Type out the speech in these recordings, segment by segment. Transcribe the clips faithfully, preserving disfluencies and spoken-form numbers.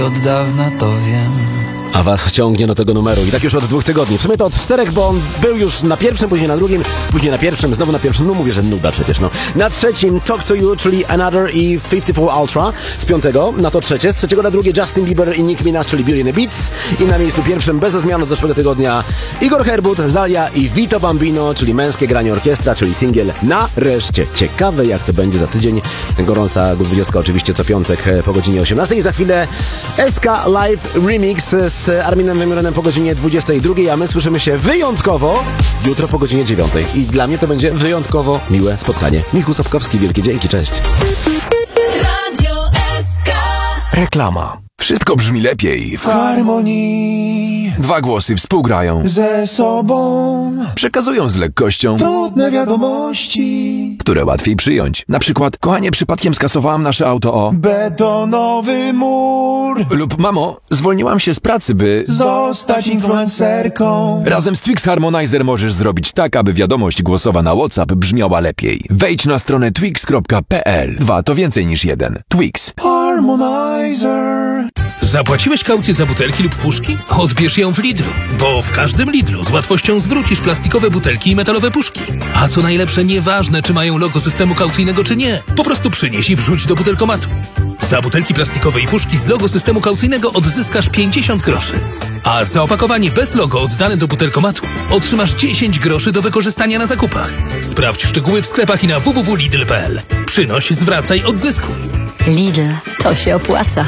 Od dawna to wiem. A was ciągnie do tego numeru i tak już od dwóch tygodni. W sumie to od czterech, bo on był już na pierwszym, później na drugim, później na pierwszym, znowu na pierwszym. No mówię, że nuda przecież, no. Na trzecim Talk to You, czyli Another i pięćdziesiąt cztery Ultra. Z piątego na to trzecie. Z trzeciego na drugie Justin Bieber i Nicki Minaj, czyli Beauty in the Beats. I na miejscu pierwszym, bez zmian od zeszłego tygodnia, Igor Herbut, Zalia i Vito Bambino, czyli Męskie granie orkiestra, czyli singiel Nareszcie. Ciekawe, jak to będzie za tydzień. Gorąca dwudziestka oczywiście co piątek po godzinie osiemnastej. I za chwilę S K Live Remix z Arminem Van Buurenem po godzinie dwudziestej drugiej, a my słyszymy się wyjątkowo jutro po godzinie dziewiątej. I dla mnie to będzie wyjątkowo miłe spotkanie. Michał Sapkowski, wielkie dzięki, cześć. Radio S K. Reklama. Wszystko brzmi lepiej w harmonii. Dwa głosy współgrają ze sobą, przekazują z lekkością trudne wiadomości, które łatwiej przyjąć. Na przykład, kochanie, przypadkiem skasowałam nasze auto o betonowy mur. Lub, mamo, zwolniłam się z pracy, by zostać influencerką. Razem z Twix Harmonizer możesz zrobić tak, aby wiadomość głosowa na WhatsApp brzmiała lepiej. Wejdź na stronę twix kropka p l. Dwa to więcej niż jeden. Twix Harmonizer. Zapłaciłeś kaucję za butelki lub puszki? Odbierz ją w Lidlu, bo w każdym Lidlu z łatwością zwrócisz plastikowe butelki i metalowe puszki. A co najlepsze, nieważne, czy mają logo systemu kaucyjnego, czy nie. Po prostu przynieś i wrzuć do butelkomatu. Za butelki plastikowe i puszki z logo systemu kaucyjnego odzyskasz pięćdziesiąt groszy. A za opakowanie bez logo oddane do butelkomatu otrzymasz dziesięć groszy do wykorzystania na zakupach. Sprawdź szczegóły w sklepach i na w w w kropka lidl kropka p l. Przynoś, zwracaj, odzyskuj. Lidl, to się opłaca.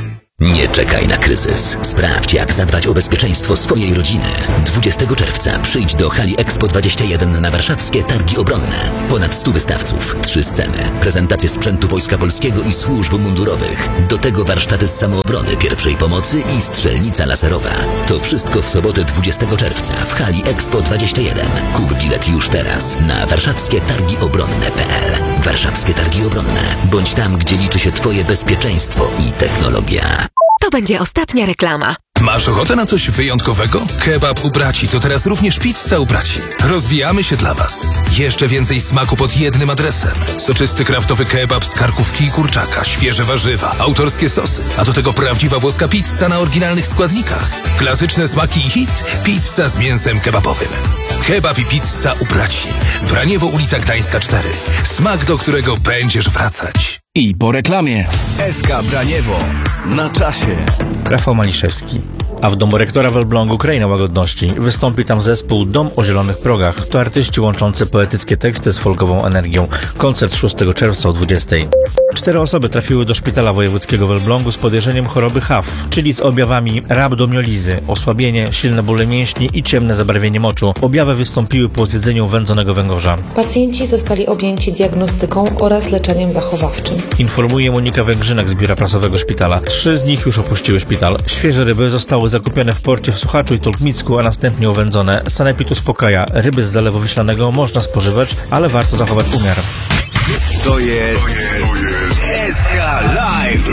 Nie czekaj na kryzys. Sprawdź, jak zadbać o bezpieczeństwo swojej rodziny. dwudziestego czerwca przyjdź do hali Expo dwadzieścia jeden na warszawskie Targi Obronne. Ponad stu wystawców, trzy sceny, prezentacje sprzętu Wojska Polskiego i służb mundurowych. Do tego warsztaty z samoobrony, pierwszej pomocy i strzelnica laserowa. To wszystko w sobotę dwudziestego czerwca w hali Expo dwadzieścia jeden. Kup bilet już teraz na warszawskie targi obronne kropka p l. Warszawskie Targi Obronne. Bądź tam, gdzie liczy się twoje bezpieczeństwo i technologia. To będzie ostatnia reklama. Masz ochotę na coś wyjątkowego? Kebab u braci to teraz również pizza u braci. Rozwijamy się dla was. Jeszcze więcej smaku pod jednym adresem. Soczysty kraftowy kebab z karkówki i kurczaka, świeże warzywa, autorskie sosy, a do tego prawdziwa włoska pizza na oryginalnych składnikach. Klasyczne smaki i hit? Pizza z mięsem kebabowym. Kebab i pizza u braci. Braniewo, ulica Gdańska cztery. Smak, do którego będziesz wracać. I po reklamie S K Braniewo na czasie. Rafał Maliszewski. A w domu rektora w Elblągu, Kraina Łagodności, wystąpi tam zespół Dom o Zielonych Progach. To artyści łączący poetyckie teksty z folkową energią. Koncert szóstego czerwca o dwudziestej. Cztery osoby trafiły do szpitala wojewódzkiego w Elblągu z podejrzeniem choroby H A V, czyli z objawami rabdomyolizy, osłabienie, silne bóle mięśni i ciemne zabarwienie moczu. Objawy wystąpiły po zjedzeniu wędzonego węgorza. Pacjenci zostali objęci diagnostyką oraz leczeniem zachowawczym. Informuje Monika Węgrzynek z biura prasowego szpitala. Trzy z nich już opuściły szpital. Świeże ryby zostały zakupione w porcie w Suchaczu i Tolkmicku, a następnie owędzone. Sanepid uspokaja. Ryby z Zalewu Wiślanego można spożywać, ale warto zachować umiar. To jest, to jest S K Live